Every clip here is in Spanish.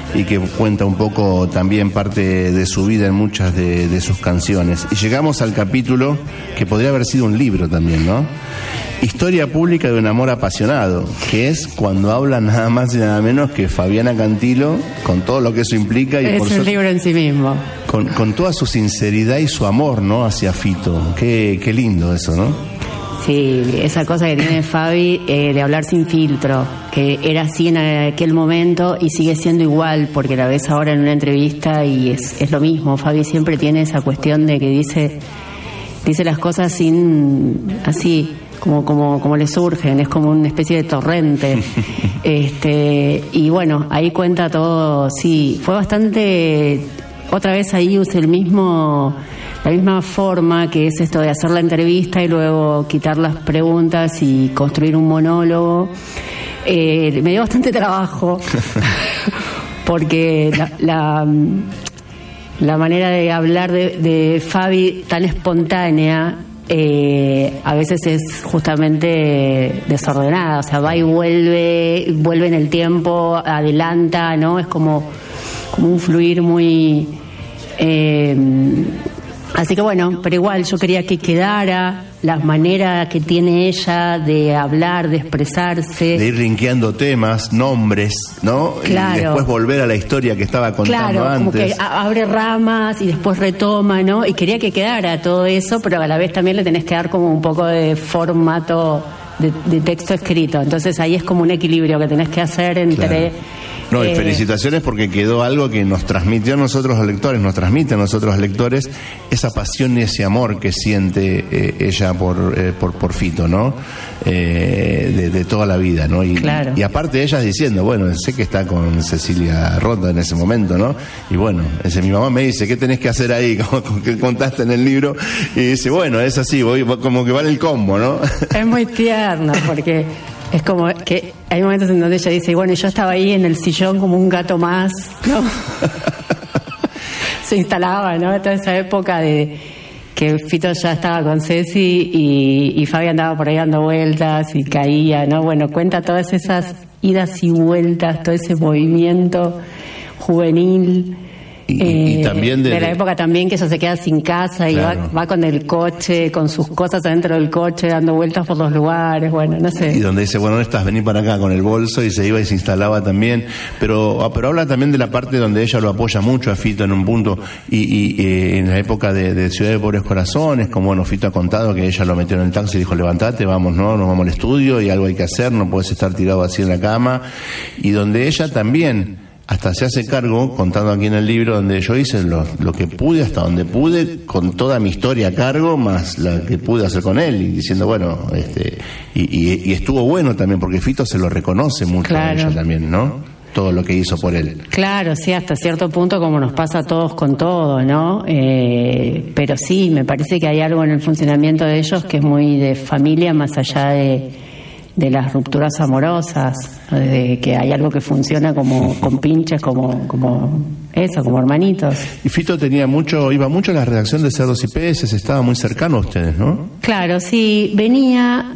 y que cuenta un poco también parte de su vida en muchas de sus canciones. Y llegamos al capítulo que podría haber sido un libro también, ¿no? Historia pública de un amor apasionado, que es cuando habla nada más y nada menos que Fabiana Cantilo, con todo lo que eso implica. Y es un libro en sí mismo. Con toda su sinceridad y su amor, ¿no?, hacia Fito. Qué lindo eso, ¿no? Sí, esa cosa que tiene Fabi de hablar sin filtro, que era así en aquel momento y sigue siendo igual, porque la ves ahora en una entrevista y es lo mismo. Fabi siempre tiene esa cuestión de que dice las cosas sin así como le surgen, es como una especie de torrente. Y bueno, ahí cuenta todo. Sí, fue bastante, otra vez ahí usé la misma forma, que es esto de hacer la entrevista y luego quitar las preguntas y construir un monólogo. Me dio bastante trabajo porque la manera de hablar de Fabi tan espontánea a veces es justamente desordenada, o sea, va y vuelve en el tiempo, adelanta, ¿no? Es como un fluir muy así que bueno, pero igual yo quería que quedara la manera que tiene ella de hablar, de expresarse, de ir linkeando temas, nombres, ¿no? Claro. Y después volver a la historia que estaba contando antes. Como que abre ramas y después retoma, ¿no? Y quería que quedara todo eso, pero a la vez también le tenés que dar como un poco de formato de texto escrito. Entonces ahí es como un equilibrio que tenés que hacer entre... Claro. No, y felicitaciones porque quedó algo que nos transmitió a nosotros los lectores, nos transmite a nosotros los lectores esa pasión y ese amor que siente ella por Fito, ¿no? De toda la vida, ¿no? Claro. Y aparte ella diciendo, bueno, sé que está con Cecilia Rota en ese momento, ¿no? Y bueno, mi mamá me dice, ¿qué tenés que hacer ahí? Como que contaste en el libro. Y dice, bueno, es así, como que vale el combo, ¿no? Es muy tierno porque... es como que hay momentos en donde ella dice, bueno, yo estaba ahí en el sillón como un gato más, ¿no? Se instalaba, ¿no? Toda esa época de que Fito ya estaba con Ceci y Fabi andaba por ahí dando vueltas y caía, ¿no? Bueno, cuenta todas esas idas y vueltas, todo ese movimiento juvenil. Y también de la época también que ella se queda sin casa y claro, va con el coche, con sus cosas adentro del coche, dando vueltas por los lugares, bueno, no sé. Y donde dice, bueno, ¿dónde estás? Vení para acá con el bolso, y se iba y se instalaba también. Pero habla también de la parte donde ella lo apoya mucho a Fito en un punto, y en la época de Ciudad de Pobres Corazones, como bueno, Fito ha contado que ella lo metió en el taxi y dijo, levantate, vamos, ¿no? Nos vamos al estudio y algo hay que hacer, no puedes estar tirado así en la cama. Y donde ella también hasta se hace cargo, contando aquí en el libro, donde yo hice lo que pude, hasta donde pude, con toda mi historia a cargo, más la que pude hacer con él, y diciendo, bueno, y estuvo bueno también, porque Fito se lo reconoce mucho, claro, a ella también, ¿no? Todo lo que hizo por él. Claro, sí, hasta cierto punto, como nos pasa a todos con todo, ¿no? Pero sí, me parece que hay algo en el funcionamiento de ellos que es muy de familia, más allá de las rupturas amorosas, de que hay algo que funciona como con pinches, como eso, como hermanitos. Y Fito iba mucho a la redacción de Cerdos y Peces, estaba muy cercano a ustedes, ¿no? Claro, sí, venía,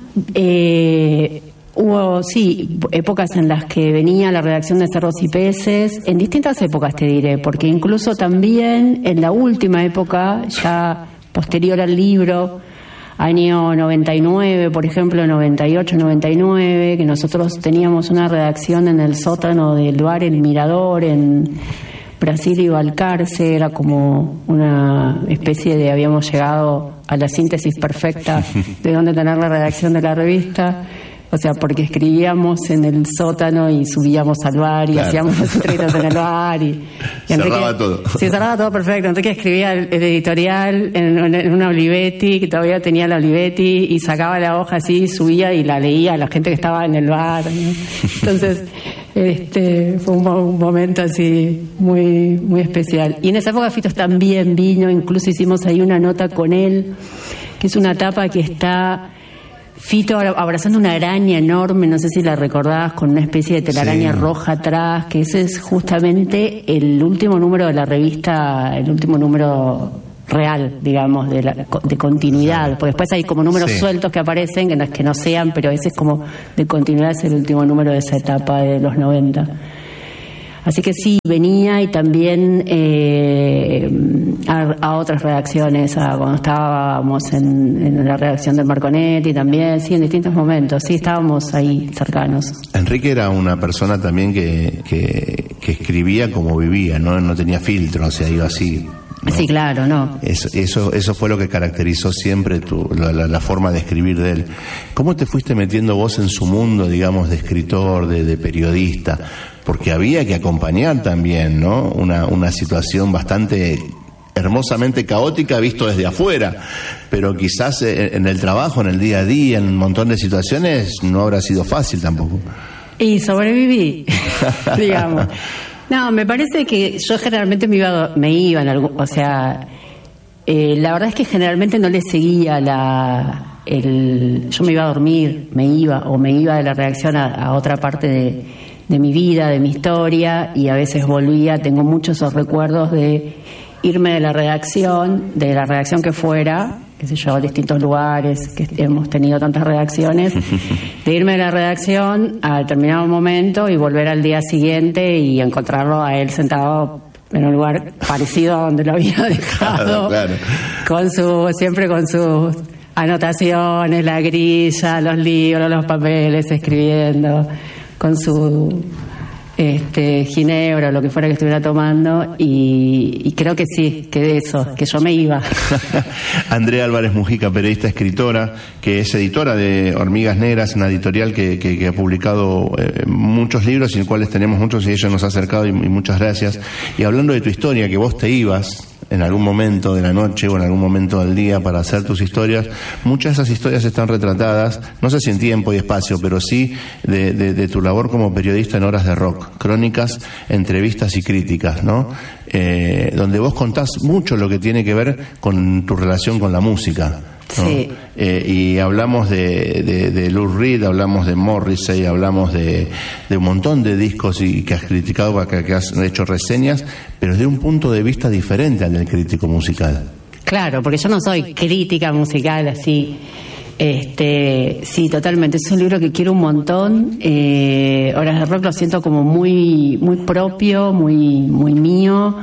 hubo, sí, épocas en las que venía a la redacción de Cerdos y Peces, en distintas épocas te diré, porque incluso también en la última época, ya posterior al libro, año 99, por ejemplo, 98, 99, que nosotros teníamos una redacción en el sótano del bar El Mirador, en Brasil y Balcarce, era como una especie de, habíamos llegado a la síntesis perfecta de dónde tener la redacción de la revista. O sea, porque escribíamos en el sótano y subíamos al bar y claro, hacíamos los escritos en el bar. Y cerraba todo. Sí, cerraba todo perfecto. Enrique escribía el editorial en una Olivetti, que todavía tenía la Olivetti, y sacaba la hoja así, subía y la leía a la gente que estaba en el bar, ¿no? Entonces, fue un momento así muy, muy especial. Y en esa época Fito también vino, incluso hicimos ahí una nota con él, que es una tapa que está Fito abrazando una araña enorme, no sé si la recordás, con una especie de telaraña roja atrás, que ese es justamente el último número de la revista, el último número real, digamos, de continuidad, porque después hay como números sueltos que aparecen, que no es que no sean, pero ese es como de continuidad, es el último número de esa etapa de los 90. Así que sí, venía, y también a otras redacciones, cuando estábamos en la redacción del Marconetti también, sí, en distintos momentos, sí, estábamos ahí cercanos. Enrique era una persona también que escribía como vivía, no tenía filtro, o sea, iba así. ¿No? Sí, claro, no. Eso fue lo que caracterizó siempre la forma de escribir de él. ¿Cómo te fuiste metiendo vos en su mundo, digamos, de escritor, de periodista? Porque había que acompañar también, ¿no? Una situación bastante hermosamente caótica visto desde afuera, pero quizás en el trabajo, en el día a día, en un montón de situaciones, no habrá sido fácil tampoco. Y sobreviví, digamos. No, me parece que yo generalmente me iba en algún, o sea, la verdad es que generalmente no le seguía yo me iba a dormir, me iba de la redacción a otra parte de mi vida, de mi historia, y a veces volvía. Tengo muchos esos recuerdos de irme de la redacción que fuera, qué sé yo, a distintos lugares, que hemos tenido tantas redacciones, de irme de la redacción a determinado momento y volver al día siguiente y encontrarlo a él sentado en un lugar parecido a donde lo había dejado, claro. Siempre con sus anotaciones, la grilla, los libros, los papeles, escribiendo, con su ginebra o lo que fuera que estuviera tomando, y creo que sí, que yo me iba. Andrea Álvarez Mujica, periodista, escritora, que es editora de Hormigas Negras, una editorial que ha publicado muchos libros, y en cuales tenemos muchos, y ella nos ha acercado, y muchas gracias. Y hablando de tu historia, que vos te ibas en algún momento de la noche o en algún momento del día para hacer tus historias, muchas de esas historias están retratadas, no sé si en tiempo y espacio, pero sí de tu labor como periodista en Horas de Rock, crónicas, entrevistas y críticas, ¿no? Donde vos contás mucho lo que tiene que ver con tu relación con la música, ¿no? Sí. Y hablamos de Lou Reed, hablamos de Morrissey, hablamos de un montón de discos y que has criticado, que has hecho reseñas, pero desde un punto de vista diferente al del crítico musical. Claro, porque yo no soy crítica musical así. Sí, totalmente. Es un libro que quiero un montón. Horas de Rock lo siento como muy, muy propio, muy, muy mío.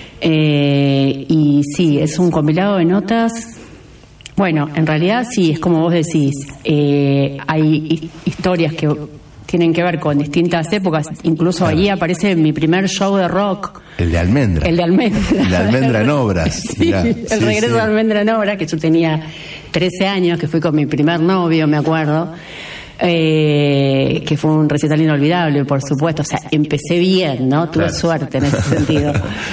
Y sí, es un compilado de notas. Bueno, en realidad sí, es como vos decís. Hay historias que tienen que ver con distintas épocas. Incluso claro. Allí aparece mi primer show de rock. El de Almendra. El de Almendra en Obras. Sí, el regreso de Almendra en Obras, que yo tenía 13 años, que fui con mi primer novio, me acuerdo. Que fue un recital inolvidable, por supuesto. O sea, empecé bien, ¿no? Tuve suerte en ese sentido.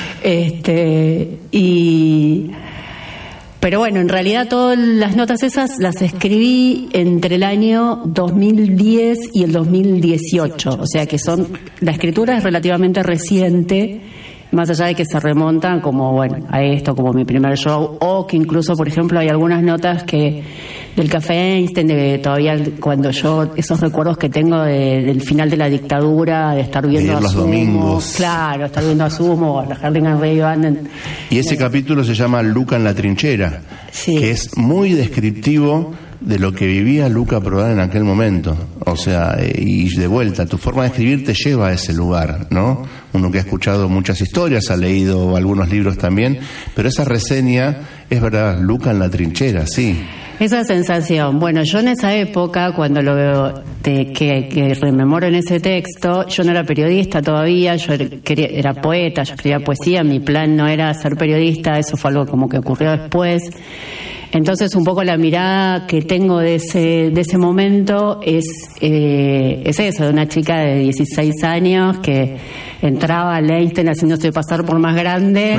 Pero bueno, en realidad todas las notas esas las escribí entre el año 2010 y el 2018. O sea que la escritura es relativamente reciente, más allá de que se remontan como, bueno, a esto, como mi primer show, o que incluso, por ejemplo, hay algunas notas del Café Einstein, de todavía cuando esos recuerdos que tengo del final de la dictadura, de estar viendo a los Sumo, domingos. Claro, estar viendo a Sumo, a la Hurricane Ray Band. Y ese capítulo se llama Luca en la trinchera, sí, que es muy descriptivo de lo que vivía Luca Prodan en aquel momento. O sea, y de vuelta, tu forma de escribir te lleva a ese lugar, ¿no? Uno que ha escuchado muchas historias, ha leído algunos libros también, pero esa reseña es verdad, Luca en la trinchera, sí. Esa sensación. Bueno, yo en esa época, cuando lo veo, que rememoro en ese texto, yo no era periodista todavía, era poeta, yo escribía poesía, mi plan no era ser periodista, eso fue algo como que ocurrió después. Entonces, un poco la mirada que tengo de ese momento es eso, de una chica de 16 años que entraba al Einstein haciéndose pasar por más grande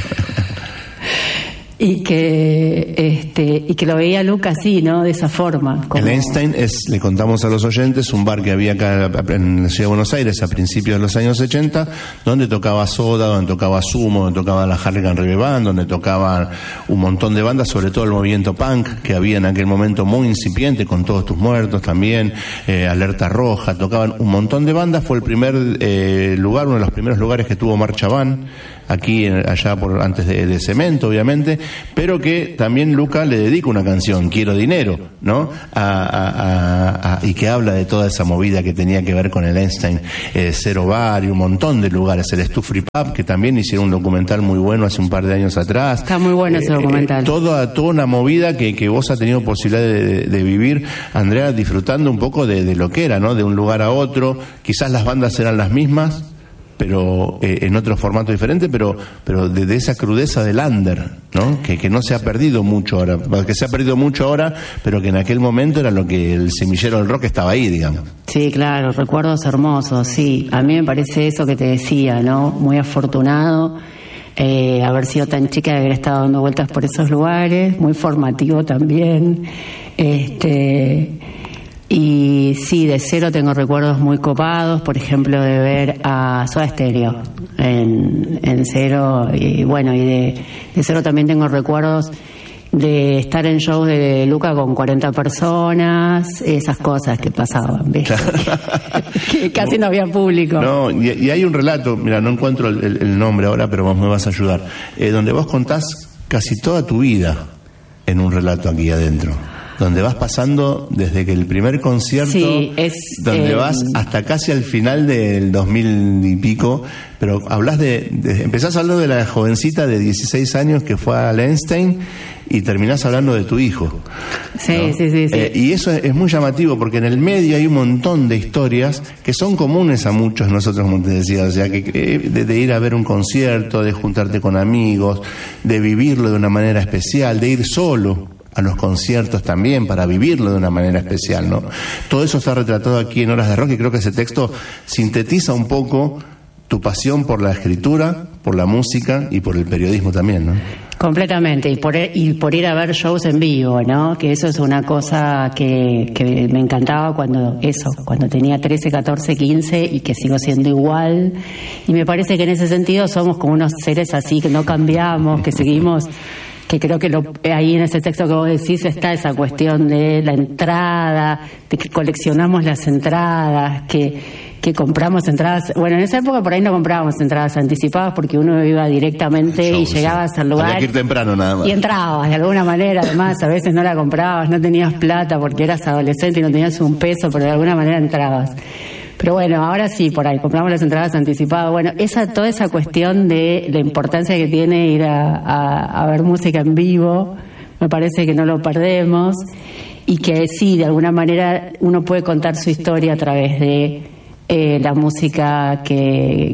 y que lo veía Luca así, ¿no? De esa forma. Como... El Einstein le contamos a los oyentes, un bar que había acá en la Ciudad de Buenos Aires a principios de los años 80, donde tocaba Soda, donde tocaba Sumo, donde tocaba la Hurricane Ray Band, donde tocaban un montón de bandas, sobre todo el movimiento punk que había en aquel momento muy incipiente, con Todos Tus Muertos también, Alerta Roja, tocaban un montón de bandas. Fue el primer lugar, uno de los primeros lugares que tuvo Marcha Van, aquí, allá antes de Cemento, obviamente, pero que también Luca le dedica una canción, Quiero Dinero, ¿no? Y que habla de toda esa movida que tenía que ver con el Einstein, Cero Bar y un montón de lugares, el Stu Free Pub, que también hicieron un documental muy bueno hace un par de años atrás. Está muy bueno ese documental. Toda una movida que vos has tenido posibilidad de vivir, Andrea, disfrutando un poco de lo que era, ¿no? De un lugar a otro, quizás las bandas eran las mismas, pero en otro formato diferente, pero de esa crudeza del under, ¿no? Que no se ha perdido mucho ahora, que se ha perdido mucho ahora, pero que en aquel momento era lo que el semillero del rock estaba ahí, digamos. Sí, claro, recuerdos hermosos, sí. A mí me parece eso que te decía, ¿no? Muy afortunado haber sido tan chica, de haber estado dando vueltas por esos lugares, muy formativo también. Y sí, de Cero tengo recuerdos muy copados, por ejemplo, de ver a Soda Stereo en Cero, y bueno, y de Cero también tengo recuerdos de estar en shows de Luca con 40 personas, esas cosas que pasaban, ¿ves? Que casi no había público. No, y hay un relato, mira, no encuentro el nombre ahora, pero vos me vas a ayudar, donde vos contás casi toda tu vida en un relato aquí adentro, donde vas pasando desde que el primer concierto, sí, donde vas hasta casi al final del 2000 y pico, pero hablas empezás hablando de la jovencita de 16 años que fue al Einstein y terminás hablando de tu hijo. Sí, ¿no? sí. Y eso es muy llamativo porque en el medio hay un montón de historias que son comunes a muchos de nosotros, como te decía, o sea, que de ir a ver un concierto, de juntarte con amigos, de vivirlo de una manera especial, de ir solo a los conciertos también para vivirlo de una manera especial, ¿no? Todo eso está retratado aquí en Horas de Rock y creo que ese texto sintetiza un poco tu pasión por la escritura, por la música y por el periodismo también, ¿no? Completamente, y por ir a ver shows en vivo, ¿no? Que eso es una cosa que me encantaba cuando tenía 13, 14, 15 y que sigo siendo igual. Y me parece que en ese sentido somos como unos seres así, que no cambiamos, que seguimos, que creo que ahí en ese texto que vos decís está esa cuestión de la entrada, de que coleccionamos las entradas, que compramos entradas. Bueno, en esa época por ahí no comprábamos entradas anticipadas porque uno iba directamente y llegabas al lugar. Había que ir temprano nada más. Y entrabas de alguna manera, además a veces no la comprabas, no tenías plata porque eras adolescente y no tenías un peso, pero de alguna manera entrabas. Pero bueno, ahora sí, por ahí compramos las entradas anticipadas. Bueno, toda esa cuestión de la importancia que tiene ir a ver música en vivo, me parece que no lo perdemos y que sí, de alguna manera uno puede contar su historia a través de la música que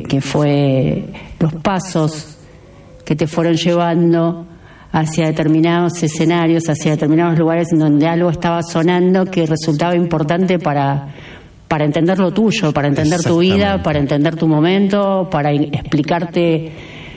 fue los pasos que te fueron llevando hacia determinados escenarios, hacia determinados lugares en donde algo estaba sonando que resultaba importante para entender lo tuyo, para entender tu vida, para entender tu momento, para explicarte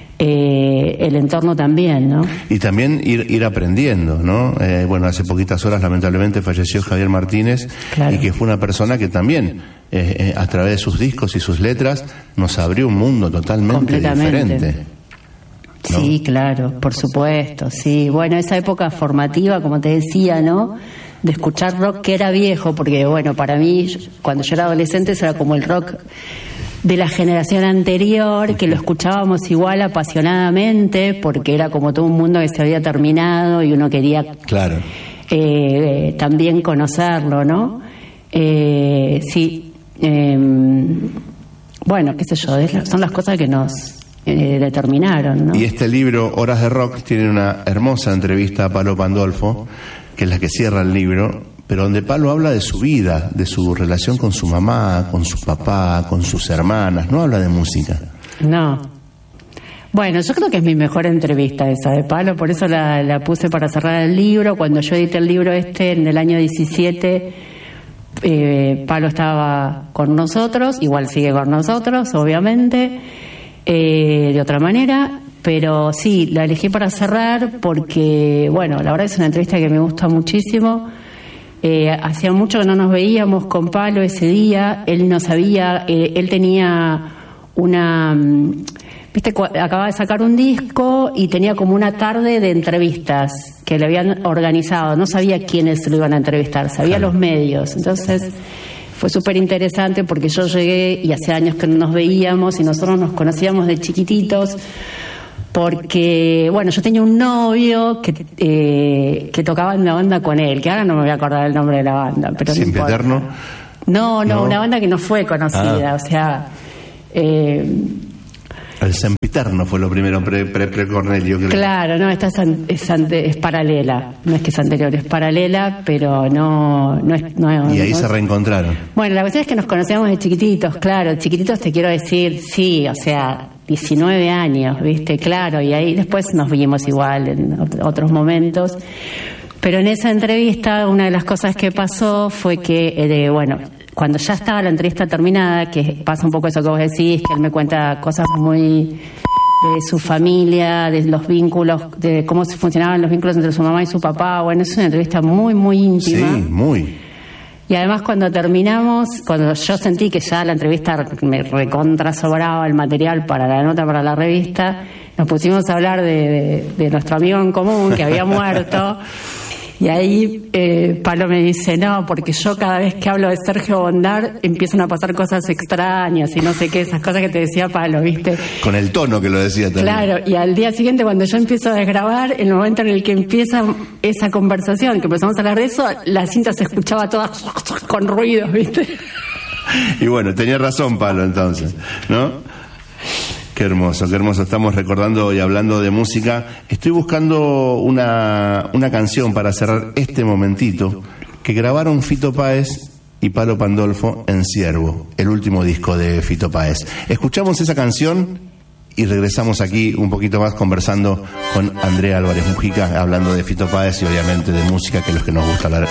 el entorno también, ¿no? Y también ir aprendiendo, ¿no? Bueno, hace poquitas horas lamentablemente falleció Javier Martínez, claro, y que fue una persona que también a través de sus discos y sus letras nos abrió un mundo totalmente diferente, ¿no? Sí, claro, por supuesto, sí. Bueno, esa época formativa, como te decía, ¿no?, de escuchar rock que era viejo, porque bueno, para mí, cuando yo era adolescente, eso era como el rock de la generación anterior, que lo escuchábamos igual apasionadamente, porque era como todo un mundo que se había terminado y uno quería, claro, también conocerlo, ¿no? Sí, bueno, qué sé yo, son las cosas que nos determinaron, ¿no? Y este libro, Horas de Rock, tiene una hermosa entrevista a Palo Pandolfo, que es la que cierra el libro, pero donde Palo habla de su vida, de su relación con su mamá, con su papá, con sus hermanas, no habla de música. No. Bueno, yo creo que es mi mejor entrevista esa de Palo, por eso la puse para cerrar el libro. Cuando yo edité el libro en el año 17, Palo estaba con nosotros, igual sigue con nosotros, obviamente, de otra manera. Pero sí, la elegí para cerrar porque, bueno, la verdad es una entrevista que me gusta muchísimo. Hacía mucho que no nos veíamos con Palo ese día. Él no sabía, él tenía acababa de sacar un disco y tenía como una tarde de entrevistas que le habían organizado. No sabía quiénes lo iban a entrevistar, sabía los medios. Entonces fue súper interesante porque yo llegué y hace años que no nos veíamos y nosotros nos conocíamos de chiquititos, porque, bueno, yo tenía un novio que tocaba en una banda con él, que ahora no me voy a acordar el nombre de la banda, pero ¿Siempre Eterno? No, una banda que no fue conocida, o sea... el Sempiterno fue lo primero, pre-Cornelio, creo. Claro, no, esta es paralela, no es que es anterior, es paralela, pero no es... Y ahí se reencontraron. Bueno, la cuestión es que nos conocíamos de chiquititos, claro, chiquititos te quiero decir, sí, o sea, 19 años, ¿viste? Claro, y ahí después nos vimos igual en otros momentos. Pero en esa entrevista, una de las cosas que pasó fue que, bueno, cuando ya estaba la entrevista terminada, que pasa un poco eso que vos decís, que él me cuenta cosas muy de su familia, de los vínculos, de cómo funcionaban los vínculos entre su mamá y su papá. Bueno, es una entrevista muy, muy íntima. Sí, muy. Y además cuando terminamos, cuando yo sentí que ya la entrevista me recontra sobraba el material para la nota para la revista, nos pusimos a hablar de nuestro amigo en común que había muerto. Y ahí Palo me dice, no, porque yo cada vez que hablo de Sergio Bondar empiezan a pasar cosas extrañas y no sé qué, esas cosas que te decía Palo, ¿viste? Con el tono que lo decía también. Claro, y al día siguiente cuando yo empiezo a desgrabar, el momento en el que empieza esa conversación, que empezamos a hablar de eso, la cinta se escuchaba toda con ruidos, ¿viste? Y bueno, tenía razón Palo entonces, ¿no? Qué hermoso. Estamos recordando y hablando de música. Estoy buscando una canción para cerrar este momentito que grabaron Fito Páez y Palo Pandolfo en Ciervo, el último disco de Fito Páez. Escuchamos esa canción y regresamos aquí un poquito más conversando con Andrea Álvarez Mujica, hablando de Fito Páez y obviamente de música, que es lo que nos gusta hablar